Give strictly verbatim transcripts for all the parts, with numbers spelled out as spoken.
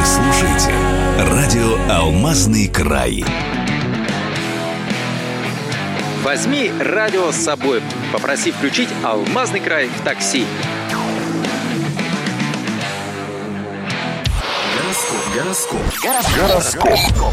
слушаете радио «Алмазный край». Возьми радио с собой. Попроси включить «Алмазный край» в такси. Гороскоп. Гороскоп. Гороскоп.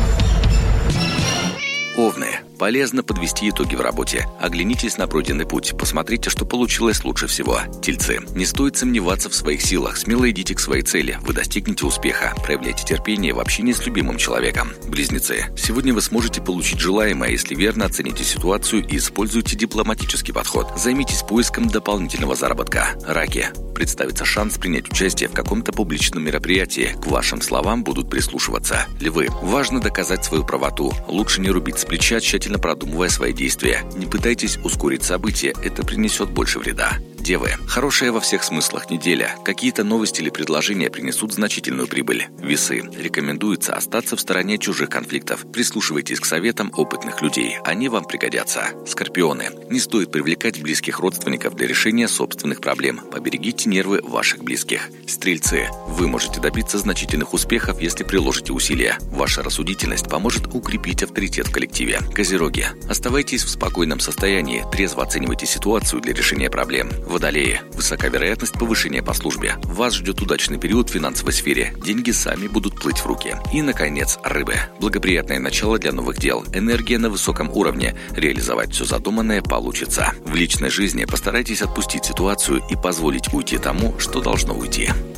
Овны. Полезно подвести итоги в работе. Оглянитесь на пройденный путь. Посмотрите, что получилось лучше всего. Тельцы. Не стоит сомневаться в своих силах. Смело идите к своей цели. Вы достигнете успеха. Проявляйте терпение в общении с любимым человеком. Близнецы. Сегодня вы сможете получить желаемое, если верно оцените ситуацию и используйте дипломатический подход. Займитесь поиском дополнительного заработка. Раки. Представится шанс принять участие в каком-то публичном мероприятии. К вашим словам будут прислушиваться. Львы. Важно доказать свою правоту. Лучше не рубить с плеча, тщательно продумывая свои действия. Не пытайтесь ускорить события, это принесет больше вреда. Девы. Хорошая во всех смыслах неделя. Какие-то новости или предложения принесут значительную прибыль. Весы. Рекомендуется остаться в стороне чужих конфликтов. Прислушивайтесь к советам опытных людей. Они вам пригодятся. Скорпионы. Не стоит привлекать близких родственников для решения собственных проблем. Поберегите нервы ваших близких. Стрельцы. Вы можете добиться значительных успехов, если приложите усилия. Ваша рассудительность поможет укрепить авторитет в коллективе. Козероги. Оставайтесь в спокойном состоянии. Трезво оценивайте ситуацию для решения проблем. Водолеи. Высока вероятность повышения по службе. Вас ждет удачный период в финансовой сфере. Деньги сами будут плыть в руки. И, наконец, рыбы. Благоприятное начало для новых дел. Энергия на высоком уровне. Реализовать все задуманное получится. В личной жизни постарайтесь отпустить ситуацию и позволить уйти тому, что должно уйти.